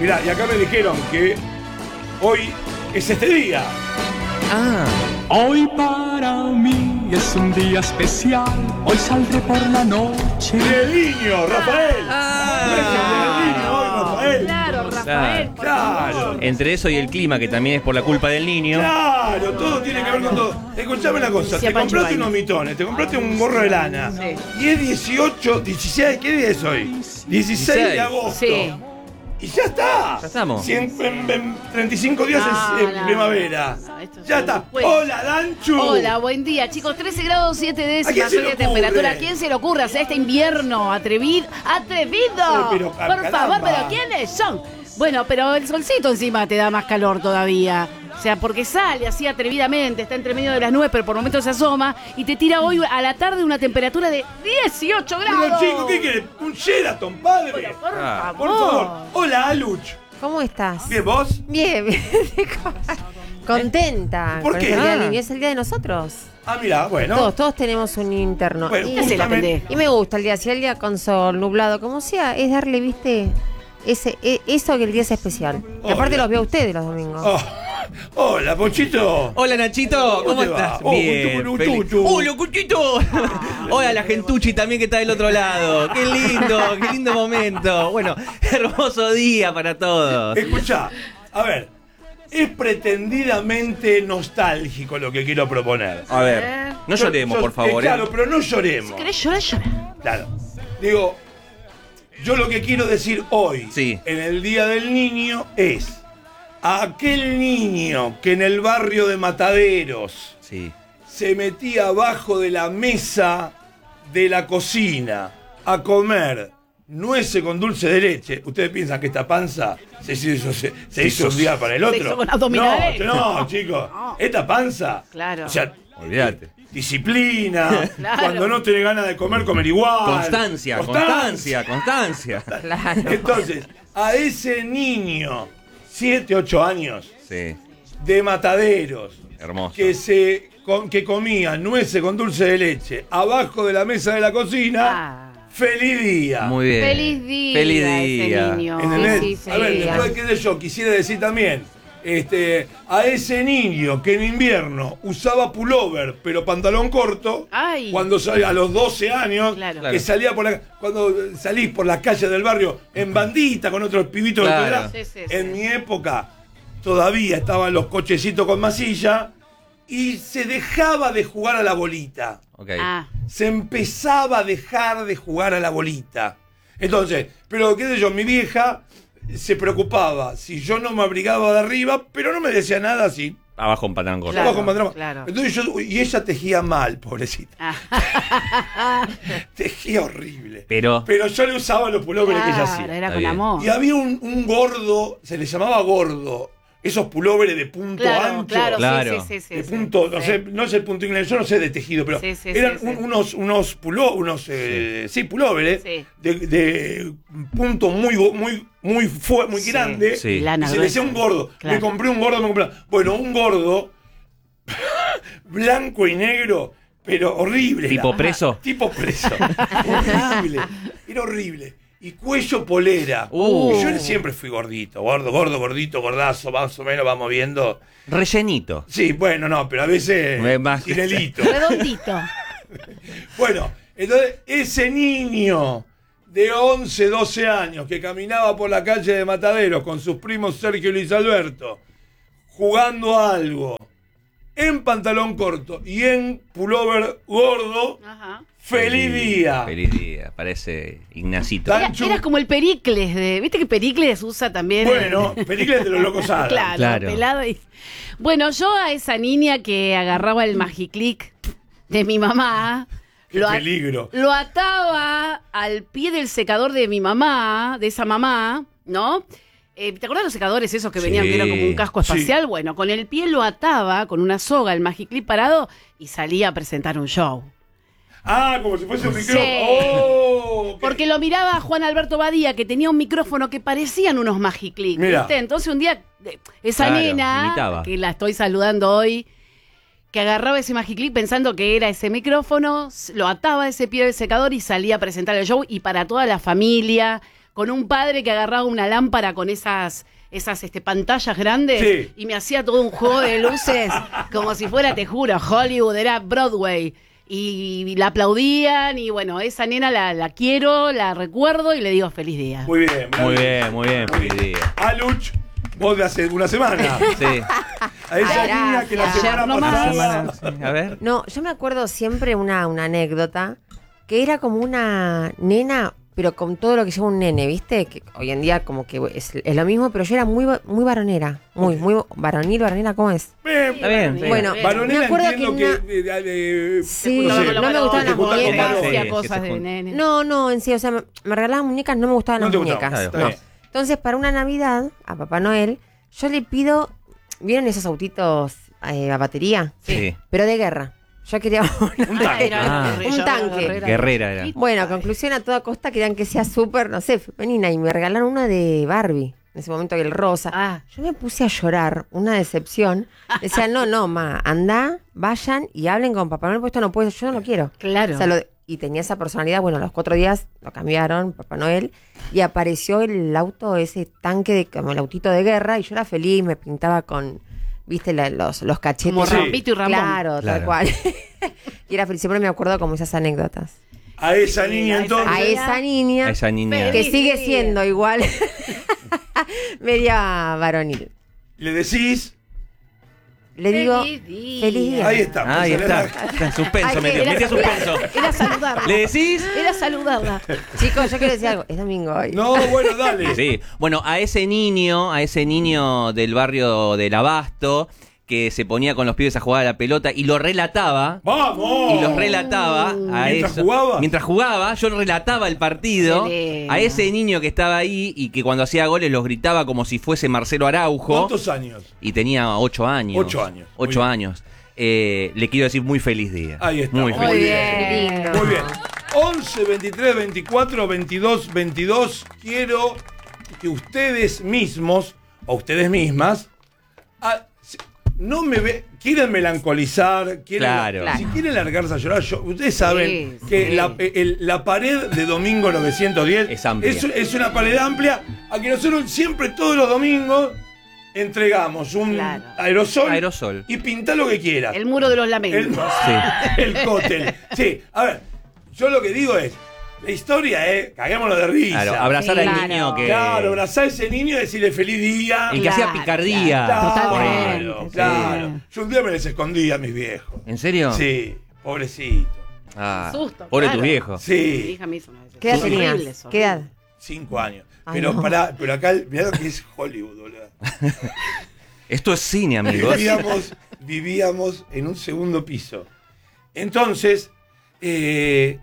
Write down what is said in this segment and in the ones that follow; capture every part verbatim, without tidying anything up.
Mirá, y acá me dijeron que hoy es este día. Ah. Hoy para mí es un día especial. Hoy saldré por la noche. ¡El niño, Rafael! Ah. ¡El niño hoy, Rafael! Claro, Rafael, por Claro. favor. Entre eso y el clima, que también es por la culpa del niño. Claro, todo tiene que ver con todo. Escuchame una cosa, Decía te Pancho compraste Ibañez. unos mitones, te compraste un gorro de lana. Sí. Y es dieciocho, dieciséis, ¿qué día es hoy? dieciséis de agosto. Sí. Y ya está. Ya estamos. Si en, en- en treinta y cinco días No, es eh, no. primavera. No, esto es Ya un está. juego. Hola, Danchu. Hola, buen día, chicos. trece grados siete ¿A quién décimas se hoy le de ocurre? temperatura. ¿A quién se le ocurre hacer este invierno atrevido? ¡Atrevido! Eh, pero, Por caramba. favor, ¿pero quiénes son? Bueno, pero el solcito encima te da más calor todavía. O sea, porque sale así atrevidamente, está entre medio de las nubes, pero por momentos se asoma y te tira hoy a la tarde una temperatura de dieciocho Pero grados. chicos, ¿qué quieres? Un Sheraton, padre. Bueno, por Ah, Por favor. favor. Hola, Aluch. ¿Cómo estás? ¿Bien vos? Bien, bien. Contenta. ¿Por con qué? el día del Ah. niño. Es el día de nosotros. Ah, mira, bueno. Todos, todos tenemos un niño interno. Bueno, y, ¿Qué hace la justamente- pendeja? y me gusta el día, si el día con sol, nublado, como sea, es darle, viste, ese, e- eso que el día es especial. Y aparte Hola. los veo a ustedes los domingos. Oh, hola, Pochito. Hola Nachito, ¿cómo te va? estás? Oh, Bien. cuchu, feliz. cuchu. ¡Hola, Cuchito! Hola, la gentuchi también que está del otro lado. Qué lindo, qué lindo momento. Bueno, hermoso día para todos. Escucha, a ver, es pretendidamente nostálgico lo que quiero proponer. A ver, no Yo- lloremos, yo- por favor. eh, ¿eh? claro, pero no lloremos. ¿Querés llorar? Llorar. Claro. Digo, yo lo que quiero decir hoy, Sí. en el Día del Niño, es a aquel niño que en el barrio de Mataderos Sí. se metía abajo de la mesa de la cocina a comer nueces con dulce de leche. ¿Ustedes piensan que esta panza se, hizo, se, se hizo un día para el otro? hizo con abdominales. No, no, chicos. No. Esta panza. Claro. O sea, Olvídate. disciplina. Claro. Cuando no tenés ganas de comer, comer igual. Constancia, constancia, constancia. Claro. Entonces, a ese niño, siete, ocho años, Sí, de Mataderos, hermoso. que se con- que comía nueces con dulce de leche abajo de la mesa de la cocina, Ah. feliz día. Muy bien. Feliz día, Feliz ese día. niño. ¿Entendés? Sí, sí, a ver, sí. después qué sé yo, quisiera decir también, este, a ese niño que en invierno usaba pullover, pero pantalón corto, Ay. cuando salía a los doce años, Claro. que Claro. salía por la, cuando salís por las calles del barrio en bandita con otros pibitos Claro. de tu edad. Sí, sí, sí. En mi época todavía estaban los cochecitos con masilla y se dejaba de jugar a la bolita. Ok. Ah. Se empezaba a dejar de jugar a la bolita. Entonces, pero qué sé yo, mi vieja se preocupaba si yo no me abrigaba de arriba, pero no me decía nada así. Abajo un pantalón corto. Claro, abajo en pantalón. claro. Entonces yo, y ella tejía mal, pobrecita. Ah. Tejía horrible. Pero, Pero yo le usaba los pulóveres que ella Claro, hacía. era Está con bien. amor. Y había un, un gordo, se le llamaba gordo, esos pulóveres de punto Claro, ancho. claro, Claro. sí, sí, sí, de sí, punto, no sí. sé, no sé el punto inglés, yo no sé de tejido, pero Sí, sí, eran sí, un- sí. unos unos puló, unos eh, sí, pulóveres Sí. de, de punto muy go- muy muy fue, muy Sí. grande. Sí. Y Lana se le decía un gruesa. gordo. Claro. Me compré un gordo, me compré. Bueno, un gordo blanco y negro, pero horrible. ¿tipo era. preso? Tipo preso. Horrible. Era horrible. Y cuello polera. Uh. Y yo siempre fui gordito, gordo, gordo, gordito, gordazo, más o menos vamos viendo. Rellenito. Sí, bueno, no, pero a veces Es más- sin helito. Redondito. Bueno, entonces ese niño de once, doce años que caminaba por la calle de Mataderos con sus primos Sergio y Luis Alberto, jugando a algo, en pantalón corto y en pullover gordo, Ajá. feliz día. Feliz día. Parece Ignacito. Tan- Era, Pancho. eras como el Pericles de. ¿Viste que Pericles usa también? Bueno, películas de los locos Adams. Claro, Claro. pelado. y- Bueno, yo a esa niña que agarraba el magiclick de mi mamá. Qué lo a- peligro. Lo ataba al pie del secador de mi mamá, de esa mamá, ¿no? Eh, ¿Te acuerdas los secadores esos que venían, Sí. que era como un casco Sí. espacial? Bueno, con el pie lo ataba con una soga, el magiclip parado, y salía a presentar un show. Ah, como si fuese un micrófono. Sí. Oh, qué- Porque lo miraba Juan Alberto Badía, que tenía un micrófono que parecían unos magiclick, Mira. ¿viste? Entonces un día, eh, esa Claro, nena, imitaba. que la estoy saludando hoy, que agarraba ese magiclick pensando que era ese micrófono, s- lo ataba a ese pie del secador y salía a presentar el show, y para toda la familia, con un padre que agarraba una lámpara con esas... esas este, pantallas grandes Sí. y me hacía todo un juego de luces como si fuera, te juro, Hollywood, era Broadway. Y la aplaudían y bueno, esa nena la, la quiero, la recuerdo y le digo feliz día. Muy bien. Muy bien, muy bien, feliz día. Aluch, vos de hace una semana. Sí. A esa Ay, niña que la gracias. semana Ayer nomás. pasada... Semana, sí. A ver. No, yo me acuerdo siempre una, una anécdota que era como una nena, pero con todo lo que lleva un nene, ¿viste? Que hoy en día como que es, es lo mismo, pero yo era muy, va- muy varonera. Muy, muy varonil, varonera, ¿cómo es? Bien, Está bien, sí. Bueno, varonera me acuerdo entiendo que que... eh, eh, eh, Sí, no sé, no me gustaban las te juntas con muñecas, varones. hacía Sí, que cosas se de juntan. nene. No, no, en sí, o sea, me, me regalaban muñecas, no me gustaban No las te gustaban, muñecas. claro, no. está bien. Entonces, para una Navidad, a Papá Noel, yo le pido, ¿vieron esos autitos eh, a batería? Sí. Pero de guerra. Yo quería una- Un tanque. Era Ah. guerrera, Un tanque. guerrera. Guerrera era. Bueno, conclusión a toda costa, querían que sea súper, no sé, femenina, y me regalaron una de Barbie. En ese momento que el rosa. Ah. Yo me puse a llorar, una decepción. Decían, no, no, ma, anda, vayan y hablen con Papá Noel, pues esto no puede, yo no lo quiero. Claro. O sea, lo- y tenía esa personalidad, bueno, los cuatro días lo cambiaron, Papá Noel, y apareció el auto, ese tanque, de, como el autito de guerra, y yo era feliz, me pintaba con, viste, la- los, los cachetes. Como Sí. Rampito y Ramón. Claro, tal Claro. cual. Y era feliz, siempre me acuerdo como esas anécdotas. A esa niña a esa entonces... A esa niña, A esa niña. que Feliz sigue día. siendo igual, media varonil. Le decís... Le digo, Feliz día. feliz día. Ahí está. Ahí pues, está. era- Está en suspenso, Ay, medio. era- Metía suspenso. Era saludarla. ¿Le decís? Era saludarla. Chicos, yo quiero decir algo, es domingo hoy. No, bueno, dale. Sí. Bueno, a ese niño, a ese niño del barrio del Abasto, que se ponía con los pibes a jugar a la pelota y lo relataba. ¡Vamos! Y los relataba a ¿Mientras eso. jugaba? Mientras jugaba, yo relataba el partido Qué lindo. a ese niño que estaba ahí y que cuando hacía goles los gritaba como si fuese Marcelo Araujo. ¿Cuántos años? Y tenía ocho años. Ocho años. Ocho Muy bien. años. Eh, le quiero decir muy feliz día. Ahí está. Muy Muy feliz Muy día. bien. Qué lindo. Muy bien. once, veintitrés, veinticuatro, veintidós, veintidós. Quiero que ustedes mismos, o ustedes mismas, ah, si- no me ve, quieren melancolizar, quieren, Claro. si quieren largarse a llorar, yo- ustedes saben Sí, que sí. la, el- la pared de Domingo novecientos diez Es amplia. es, es una pared amplia a que nosotros siempre todos los domingos entregamos un Claro. aerosol, Aerosol. y pintá lo que quieras. El muro de los El, lamentos. el cóctel. Sí, a ver, yo lo que digo es, la historia es, caguémonos de risa. Claro, abrazar Sí, al claro. niño que. Claro, abrazar a ese niño y decirle feliz día. El que hacía Claro, picardía. Claro, Totalmente, claro. sí. Yo un día me les escondí a mis viejos. ¿En serio? Sí, pobrecito. Ah, Susto, pobre claro. tu viejo. Mi Sí, hija me hizo una vez. ¿Qué edad Sí. tenías? Horribles, ¿Qué edad? horribles. cinco años. Ay, Pero no. pará, pero acá, mirá lo que es Hollywood, boludo. Esto es cine, amigos. Vivíamos, vivíamos en un segundo piso. Entonces, eh,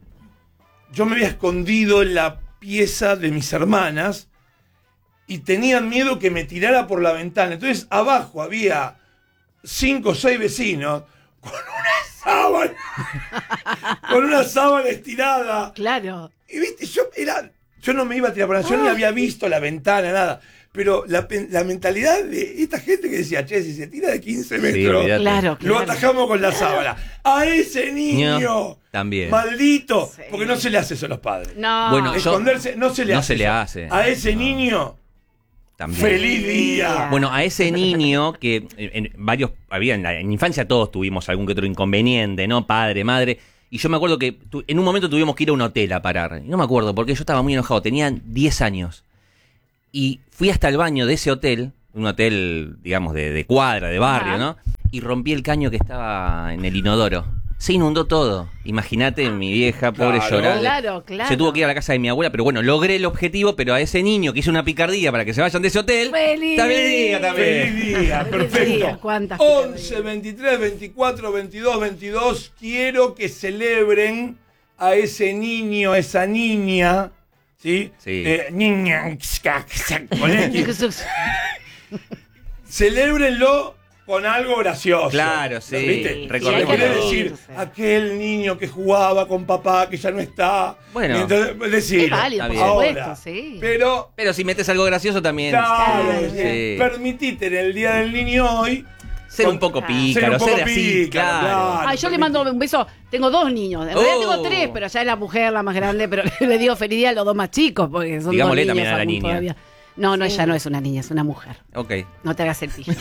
yo me había escondido en la pieza de mis hermanas y tenían miedo que me tirara por la ventana. Entonces, abajo había cinco o seis vecinos con una sábana, con una sábana estirada. Claro. Y viste, yo era. Yo no me iba a tirar por la, yo ni había visto la ventana, nada. Pero la, pen- la mentalidad de esta gente que decía, che, si se tira de quince metros, olvidate. Claro, lo claro. atajamos con la sábana. A ese niño, Niño, también. maldito, Sí. porque no se le hace eso a los padres. No. Bueno, yo- Esconderse, no se le no hace. se le eso. hace. A ese No. niño, También. feliz día. Bueno, a ese niño que en, en varios, había en la en infancia todos tuvimos algún que otro inconveniente, ¿no? Padre, madre. Y yo me acuerdo que tu- en un momento tuvimos que ir a un hotel a parar. Y no me acuerdo porque yo estaba muy enojado. Tenía diez años. Y fui hasta el baño de ese hotel, un hotel, digamos, de, de cuadra, de barrio, Ajá. ¿no? Y rompí el caño que estaba en el inodoro. Se inundó todo. Imagínate, mi vieja, pobre Claro. llorando. Claro, claro. Se tuvo que ir a la casa de mi abuela, pero bueno, logré el objetivo, pero a ese niño que hizo una picardía para que se vayan de ese hotel, ¡Feliz! también diga también. Feliz día, Feliz perfecto. día, cuántas once, veintitrés, veinticuatro, veintidós, veintidós. Quiero que celebren a ese niño, esa niña, ¿sí? Sí. Eh, niña, con X. Celébrenlo con algo gracioso. Claro, sí. ¿Viste? Recordemos. Quiere Sí, hay que decir, reírse. aquel niño que jugaba con papá, que ya no está. Bueno. Entonces, decirlo. Es válido, Está por bien. supuesto, Ahora, sí. Pero Pero si metes algo gracioso también. Claro, Sí. permitite en el Día del Niño hoy Ser un poco pícaro, ser un poco ser así, pícaro, claro. claro. Ay, yo le mando un beso. Tengo dos niños. En realidad Oh. tengo tres, pero ya es la mujer la más grande. Pero le digo feliz día a los dos más chicos, porque son Digámosle dos niñas también a la aún niña. todavía. No, no, Sí. ella no es una niña, es una mujer. Ok. No te hagas el pillo.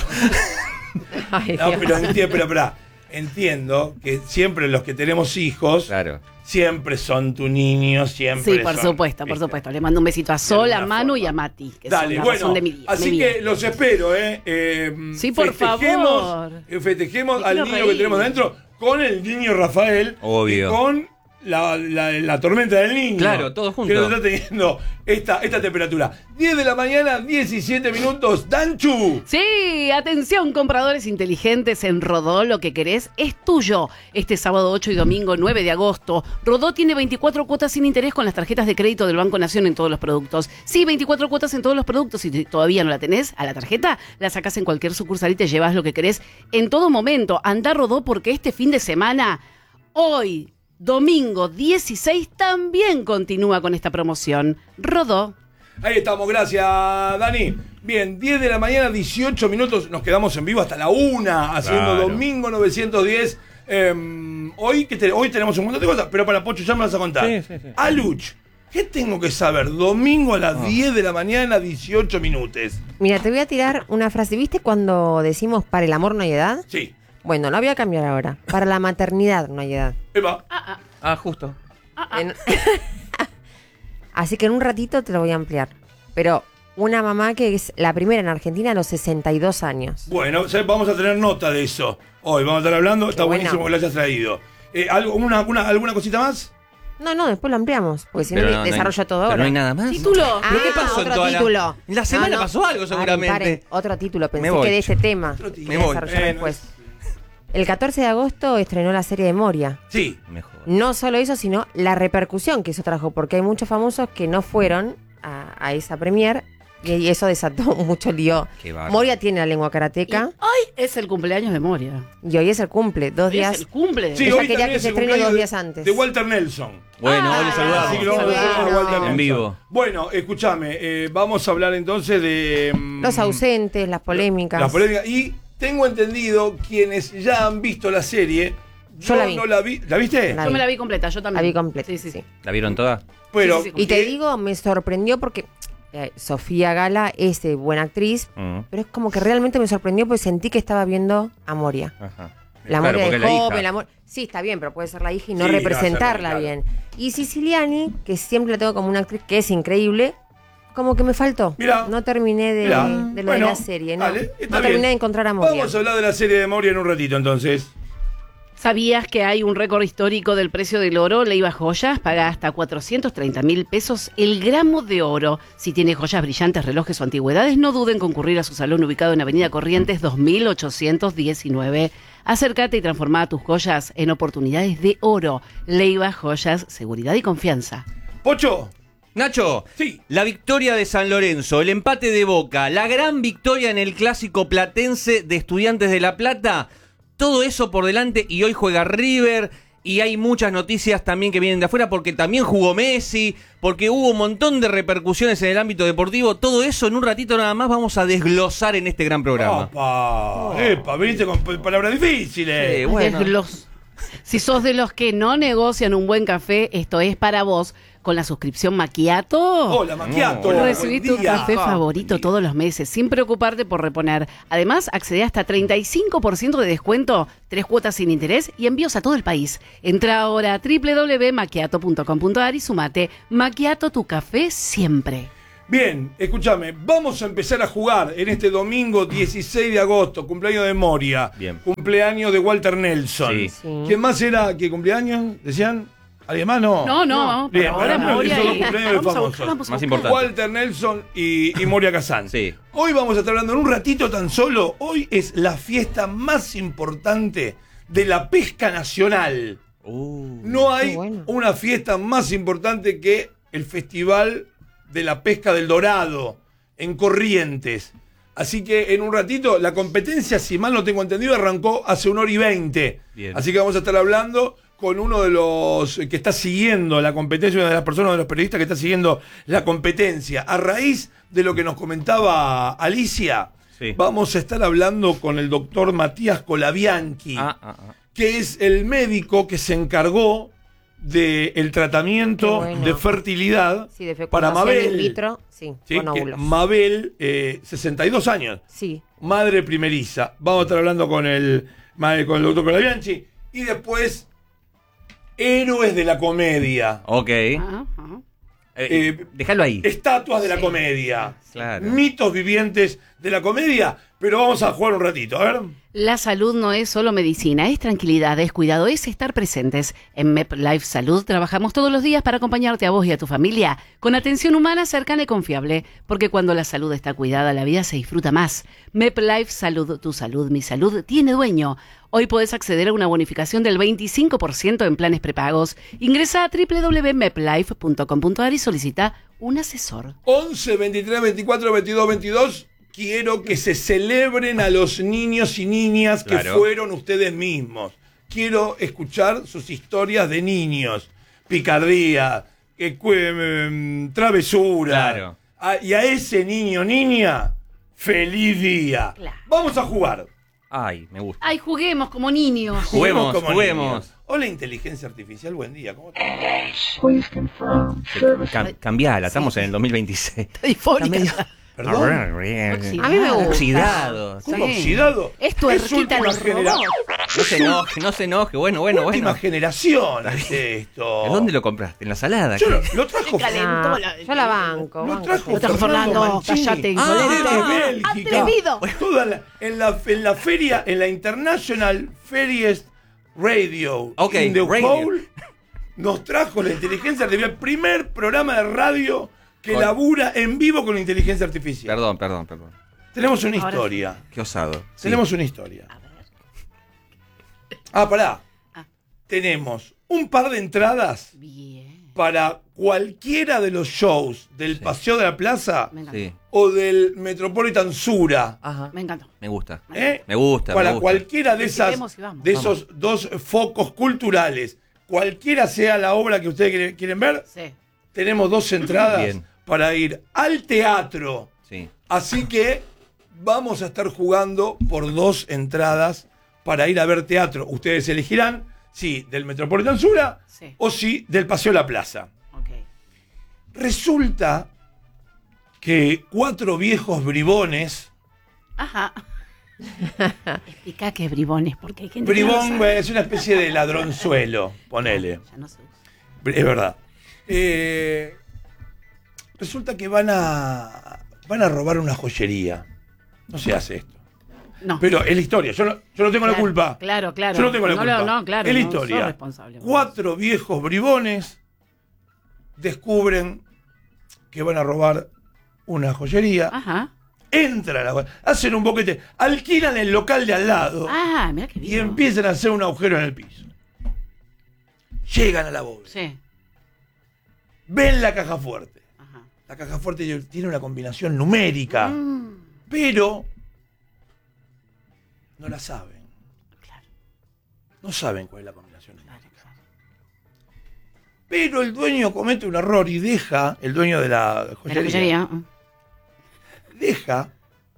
Ay, No, Dios. pero entiendo, pero, pero, entiendo que siempre los que tenemos hijos, Claro. siempre son tu niño, siempre Sí, por son, supuesto, por ¿viste? supuesto. Le mando un besito a Sol, a alguna Manu forma. y a Mati, que son Dale, la bueno, razón de mi día. así mi vida. que los espero, ¿eh? eh Sí, por festejemos, favor. eh, Festejemos Me al quiero niño reír. que tenemos dentro con el niño Rafael. Obvio. Y con la, la, la tormenta del niño. Claro, todos juntos. Que nos está teniendo esta, esta temperatura. diez de la mañana, diecisiete minutos. Danchu. Sí, atención, compradores inteligentes en Rodó, lo que querés es tuyo. Este sábado ocho y domingo nueve de agosto, Rodó tiene veinticuatro cuotas sin interés con las tarjetas de crédito del Banco Nación en todos los productos. Sí, veinticuatro cuotas en todos los productos. Si todavía no la tenés, a la tarjeta la sacás en cualquier sucursal y te llevas lo que querés en todo momento. Andá Rodó porque este fin de semana, hoy, domingo dieciséis, también continúa con esta promoción. Rodó. Ahí estamos, gracias, Dani. Bien, diez de la mañana, dieciocho minutos. Nos quedamos en vivo hasta la una, haciendo Claro. domingo novecientos diez. Eh, hoy, que te- hoy tenemos un montón de cosas, pero para Pocho ya me vas a contar. Sí, sí, sí. Aluch, ¿qué tengo que saber? Domingo a las diez de la mañana, dieciocho minutos. Mira, te voy a tirar una frase. ¿Viste cuando decimos para el amor no hay edad? Sí. Bueno, la voy a cambiar ahora. Para la maternidad no hay edad. Eva. Ah, justo. En- Así que en un ratito te lo voy a ampliar. Pero una mamá que es la primera en Argentina a los sesenta y dos años. Bueno, ya vamos a tener nota de eso. Hoy vamos a estar hablando. Está bueno. buenísimo que lo hayas traído. Eh, ¿algo, una, una- ¿Alguna cosita más? No, no, después lo ampliamos. Porque si no, Pero de- no, no hay- desarrollo todo pero ahora. no hay nada más. Título. ¿Pero qué Ah, pasó en otro toda la- título. en la semana No, no. pasó algo Paren, seguramente. paren. Otro título. Pensé Me voy. que de ese tema. Otro título. Me Voy a voy. desarrollar Eh, después. El catorce de agosto estrenó la serie de Moria. Sí. Mejor. No solo eso, sino la repercusión que eso trajo, porque hay muchos famosos que no fueron a, a esa premier y, y eso desató mucho lío. Qué bárbaro. Moria tiene la lengua Y karateca hoy es el cumpleaños de Moria. y hoy es el cumple, dos Hoy días. es el cumple. Sí, Ella hoy quería también que es se el estrene cumpleaños dos de- días antes. De Walter Nelson. Bueno, hoy le Ah, saludamos. Así que lo vamos a bueno. saludar a Walter En Nelson. vivo. Bueno, escúchame, eh, vamos a hablar entonces de... mm, Los ausentes, las polémicas. La polémica. Y tengo entendido, quienes ya han visto la serie, Yo la vi. no la vi. ¿La viste? La Yo vi. me la vi completa, yo también. La vi completa. Sí, sí, sí. sí. ¿La vieron toda? Pero, Sí, sí, sí. Y te ¿qué? digo, me sorprendió porque eh, Sofía Gala es eh, buena actriz, Mm. pero es como que realmente me sorprendió porque sentí que estaba viendo a Moria. Ajá. La Claro, Moria porque de es la joven, hija. la Moria- Sí, está bien, pero puede ser la hija y no Sí, no, representarla claro. bien. Y Siciliani, que siempre la tengo como una actriz que es increíble, como que me faltó. Mirá. No terminé de, Mirá. de lo Bueno, de la serie, no, dale, está no terminé bien. de encontrar a Moria. Vamos a hablar de la serie de Moria en un ratito, entonces. ¿Sabías que hay un récord histórico del precio del oro? Leiva Joyas paga hasta cuatrocientos treinta mil pesos el gramo de oro. Si tiene joyas brillantes, relojes o antigüedades, no duden en concurrir a su salón ubicado en Avenida Corrientes dos mil ochocientos diecinueve. Acércate y transforma tus joyas en oportunidades de oro. Leiva Joyas, seguridad y confianza. Pocho. Nacho, Sí. la victoria de San Lorenzo, el empate de Boca, la gran victoria en el clásico platense de Estudiantes de La Plata, todo eso por delante y hoy juega River y hay muchas noticias también que vienen de afuera porque también jugó Messi, porque hubo un montón de repercusiones en el ámbito deportivo, todo eso en un ratito nada más vamos a desglosar en este gran programa. Opa. Epa, viniste con p- palabras difíciles. Sí, bueno. Desglos- Si sos de los que no negocian un buen café, esto es para vos. Con la suscripción Macchiato. Hola, Macchiato. Hola, Recibí buen tu día. café favorito todos los meses, sin preocuparte por reponer. Además, accede hasta treinta y cinco por ciento de descuento, tres cuotas sin interés y envíos a todo el país. Entra ahora a doble u doble u doble u punto macchiato punto com punto a r y sumate. Macchiato, tu café siempre. Bien, escúchame, vamos a empezar a jugar en este domingo dieciséis de agosto, cumpleaños de Moria, Bien. cumpleaños de Walter Nelson. Sí. Sí. ¿Quién más era que cumpleaños? ¿Decían? ¿Alguien más? No. No, no, Bien, por ahora bueno, Moria esos son y- los cumpleaños de vamos a famosos. buscar, vamos a Más buscar. importante. Walter Nelson y, y Moria Kazan. Sí. Hoy vamos a estar hablando en un ratito tan solo. Hoy es la fiesta más importante de la pesca nacional. Uh. No hay Qué bueno. una fiesta más importante que el Festival de la Pesca del Dorado en Corrientes. Así que en un ratito, la competencia, si mal no tengo entendido, arrancó hace una hora y veinte. Bien. Así que vamos a estar hablando con uno de los que está siguiendo la competencia, una de las personas, de los periodistas que está siguiendo la competencia. A raíz de lo que nos comentaba Alicia, Sí. vamos a estar hablando con el doctor Matías Colabianchi, Ah, ah, ah. que es el médico que se encargó del tratamiento Qué bueno. de fertilidad Sí, de para fecundación in Mabel. vitro, sí, ¿sí? con Que óvulos. Mabel, eh, sesenta y dos años, Sí. madre primeriza. Vamos a estar hablando con el, con el doctor Colabianchi. Y después, héroes de la comedia. Ok. Ah, ah. Eh, Eh, déjalo ahí. Estatuas de la Sí. comedia. Claro. Mitos vivientes de la comedia. Pero vamos a jugar un ratito, a ver. La salud no es solo medicina, es tranquilidad, es cuidado, es estar presentes. En MedLife Salud trabajamos todos los días para acompañarte a vos y a tu familia con atención humana, cercana y confiable, porque cuando la salud está cuidada, la vida se disfruta más. MedLife Salud, tu salud, mi salud, tiene dueño. Hoy podés acceder a una bonificación del veinticinco por ciento en planes prepagos. Ingresa a doble u doble u doble u punto meplife punto com punto a r y solicita un asesor. once, veintitrés, veinticuatro, veintidós, veintidós. Quiero que se celebren a los niños y niñas que Claro. fueron ustedes mismos. Quiero escuchar sus historias de niños. Picardía, eh, cu- em, travesura. Claro. Ah, y a ese niño, niña, feliz día. Claro. Vamos a jugar. Ay, me gusta. Ay, juguemos como niños. Juguemos, como juguemos. niños. Hola, inteligencia artificial, buen día. ¿Cómo estás? Cam- cambiala, estamos en el dos mil veintiséis. Difónica. Está medio- ¿Perdón? A mí me gusta. Oxidado. ¿Cómo Sí. oxidado? Es tu erquita última los genera- robots. No se enoje, no se enoje. Bueno, bueno, última bueno. generación es esto. ¿En dónde lo compraste? ¿En la salada? Yo lo, ¿Qué? lo trajo. calentó Ah, la- yo la banco. Lo banco. trajo Lo trajo Fernando, Mancini. cállate, Ah, insolente. de Bélgica. Atrevido. Toda la- en, la, en la feria, en la International Feriest Radio Ok, in the radio. Whole, nos trajo la inteligencia artificial. Primer programa de radio que Con- labura en vivo con la inteligencia artificial. Perdón, perdón, perdón. Tenemos una Ahora historia. Qué osado. Sí. Tenemos una historia. Ah, pará. Ah. Tenemos un par de entradas Bien. para cualquiera de los shows del Sí. Paseo de la Plaza Me encantó. Sí. o del Metropolitan Sura. Ajá. Me encantó. Me gusta. ¿eh? Me gusta. Para me gusta. cualquiera de esas Decidemos y vamos. de esos dos focos culturales, cualquiera sea la obra que ustedes quieren- quieren ver, Sí. tenemos dos entradas Bien. para ir al teatro. Sí. Así que vamos a estar jugando por dos entradas para ir a ver teatro. Ustedes elegirán si del Metropolitan Sura Sí. o si del Paseo La Plaza. Ok. Resulta que cuatro viejos bribones, Ajá. Explica qué es bribones, porque hay gente que bribón no lo sabe. es una especie de ladronzuelo, ponele. Ya no se usa. Es verdad. Eh, resulta que van a van a robar una joyería. No se hace esto. No. Pero es la historia. Yo no, yo no tengo la Claro, culpa. Claro, claro. Yo no tengo la no, culpa. No, no, claro. es la no, sos historia. responsable. Cuatro viejos bribones descubren que van a robar una joyería. Ajá. Entran a la hacen un boquete, alquilan el local de al lado Ah, mira qué bien. y empiezan a hacer un agujero en el piso. Llegan a la bóveda. Sí. Ven la caja fuerte. Ajá. La caja fuerte tiene una combinación numérica, Mm, pero no la saben. claro, No saben cuál es la combinación claro, numérica. claro. Pero el dueño comete un error y deja, el dueño de la De la joyería, joyería. mm. deja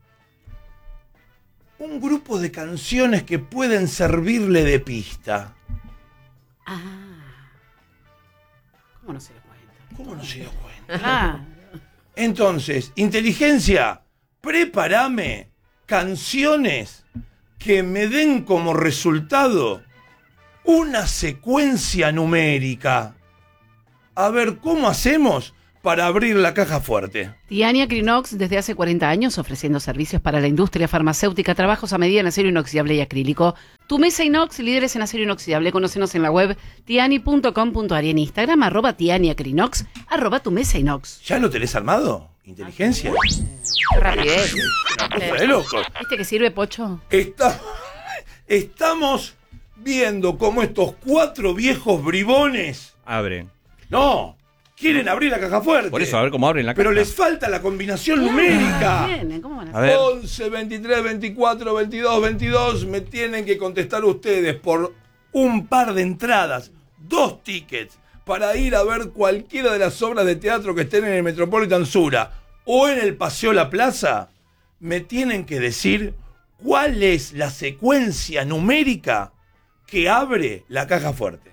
un grupo de canciones que pueden servirle de pista. Ah. ¿Cómo no se lo cuenta? ¿Cómo no se dio cuenta? Ah. Entonces, inteligencia, prepárame canciones que me den como resultado una secuencia numérica. A ver, ¿cómo hacemos para abrir la caja fuerte? Tiania Crinox, desde hace cuarenta años, ofreciendo servicios para la industria farmacéutica, trabajos a medida en acero inoxidable y acrílico. Tu mesa inox, líderes en acero inoxidable. Conócenos en la web tiani punto com punto ar y en Instagram, arroba Tiania Crinox, arroba tu mesa inox. ¿Ya lo tenés armado? ¿Inteligencia? Qué rapidez. Una cosa de locos. ¿Viste que sirve, Pocho? Está- estamos viendo cómo estos cuatro viejos bribones, Abren. no, quieren abrir la caja fuerte. Por eso, a ver cómo abren la caja. Pero les falta la combinación numérica. Bien, ¿cómo van a A hacer? ver. once, veintitrés, veinticuatro, veintidós, veintidós. Me tienen que contestar ustedes por un par de entradas, dos tickets, para ir a ver cualquiera de las obras de teatro que estén en el Metropolitan Sura o en el Paseo La Plaza. me tienen que decir cuál es la secuencia numérica que abre la caja fuerte.